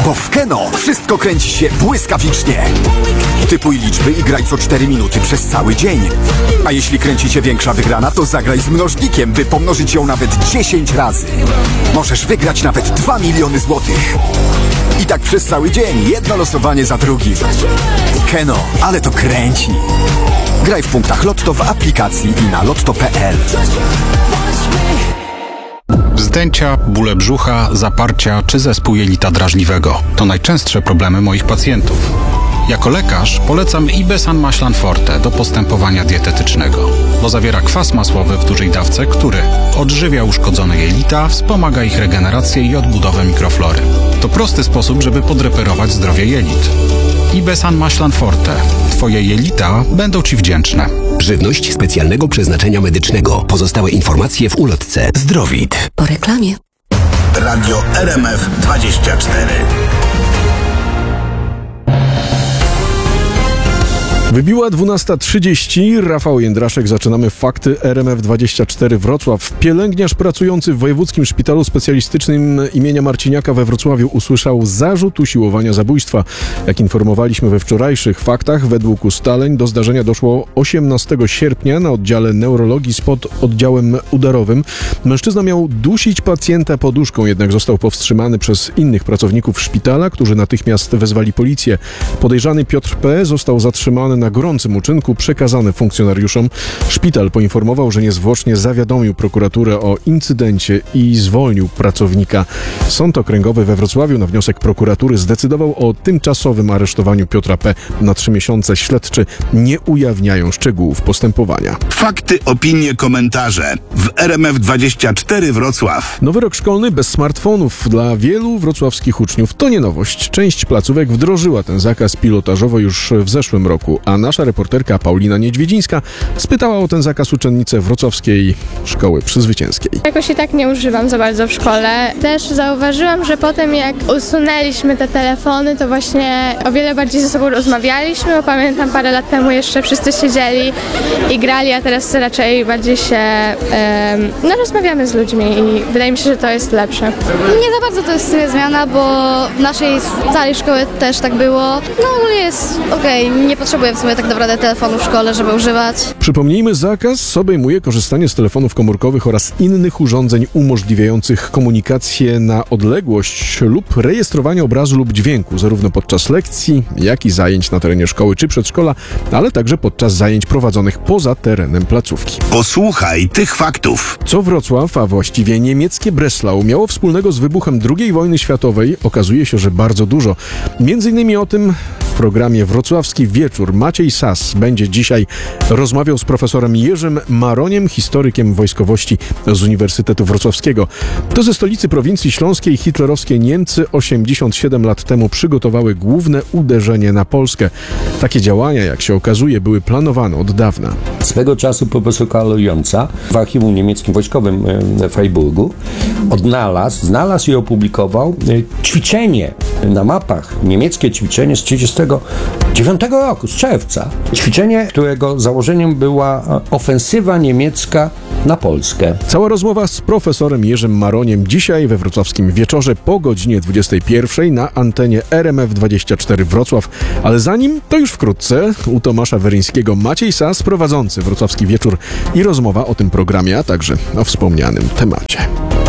Bo w Keno wszystko kręci się błyskawicznie. Typuj liczby i graj co 4 minuty przez cały dzień. A jeśli kręci cię większa wygrana, to zagraj z mnożnikiem, by pomnożyć ją nawet 10 razy. Możesz wygrać nawet 2 miliony złotych. I tak przez cały dzień, jedno losowanie za drugim. Keno, ale to kręci. Graj w punktach Lotto w aplikacji i na lotto.pl. Wzdęcia, bóle brzucha, zaparcia czy zespół jelita drażliwego to najczęstsze problemy moich pacjentów. Jako lekarz polecam Ibesan Maślan Forte do postępowania dietetycznego, bo zawiera kwas masłowy w dużej dawce, który odżywia uszkodzone jelita, wspomaga ich regenerację i odbudowę mikroflory. To prosty sposób, żeby podreperować zdrowie jelit. Ibesan Maślan Forte. Twoje jelita będą Ci wdzięczne. Żywność specjalnego przeznaczenia medycznego. Pozostałe informacje w ulotce. Zdrowit. Po reklamie. Radio RMF 24. Wybiła 12:30. Rafał Jędraszek. Zaczynamy fakty RMF24 Wrocław. Pielęgniarz pracujący w Wojewódzkim Szpitalu Specjalistycznym imienia Marciniaka we Wrocławiu usłyszał zarzut usiłowania zabójstwa. Jak informowaliśmy we wczorajszych faktach, według ustaleń do zdarzenia doszło 18 sierpnia na oddziale neurologii spod oddziałem udarowym. Mężczyzna miał dusić pacjenta poduszką, jednak został powstrzymany przez innych pracowników szpitala, którzy natychmiast wezwali policję. Podejrzany Piotr P. został zatrzymany na gorącym uczynku, przekazany funkcjonariuszom. Szpital poinformował, że niezwłocznie zawiadomił prokuraturę o incydencie i zwolnił pracownika. Sąd Okręgowy we Wrocławiu na wniosek prokuratury zdecydował o tymczasowym aresztowaniu Piotra P. na 3 miesiące. Śledczy nie ujawniają szczegółów postępowania. Fakty, opinie, komentarze w RMF24 Wrocław. Nowy rok szkolny bez smartfonów dla wielu wrocławskich uczniów to nie nowość. Część placówek wdrożyła ten zakaz pilotażowo już w zeszłym roku, a nasza reporterka Paulina Niedźwiedzińska spytała o ten zakaz uczennicę wrocławskiej szkoły przyzwycięskiej. Jakoś i tak nie używam za bardzo w szkole. Też zauważyłam, że potem jak usunęliśmy te telefony, to właśnie o wiele bardziej ze sobą rozmawialiśmy, bo pamiętam parę lat temu jeszcze wszyscy siedzieli i grali, a teraz raczej bardziej się rozmawiamy z ludźmi i wydaje mi się, że to jest lepsze. Nie za bardzo to jest zmiana, bo w naszej całej szkoły też tak było. No ogólnie jest okej, nie potrzebuję w sumie tak naprawdę telefonu w szkole, żeby używać. Przypomnijmy, zakaz obejmuje korzystanie z telefonów komórkowych oraz innych urządzeń umożliwiających komunikację na odległość lub rejestrowanie obrazu lub dźwięku, zarówno podczas lekcji, jak i zajęć na terenie szkoły czy przedszkola, ale także podczas zajęć prowadzonych poza terenem placówki. Posłuchaj tych faktów. Co Wrocław, a właściwie niemieckie Breslau, miało wspólnego z wybuchem II wojny światowej, okazuje się, że bardzo dużo. Między innymi o tym w programie Wrocławski Wieczór Maciej Sas będzie dzisiaj rozmawiał z profesorem Jerzym Maroniem, historykiem wojskowości z Uniwersytetu Wrocławskiego. To ze stolicy prowincji śląskiej hitlerowskie Niemcy 87 lat temu przygotowały główne uderzenie na Polskę. Takie działania, jak się okazuje, były planowane od dawna. Swego czasu profesor Karl Jąca w archiwum niemieckim wojskowym w Freiburgu znalazł i opublikował ćwiczenie na mapach, niemieckie ćwiczenie z 1939 roku, z czerwca. Ćwiczenie, którego założeniem była ofensywa niemiecka na Polskę. Cała rozmowa z profesorem Jerzym Maroniem dzisiaj we wrocławskim Wieczorze po godzinie 21 na antenie RMF24 Wrocław. Ale zanim, to już wkrótce u Tomasza Weryńskiego Maciej Sas, prowadzący Wrocławski Wieczór i rozmowa o tym programie, a także o wspomnianym temacie.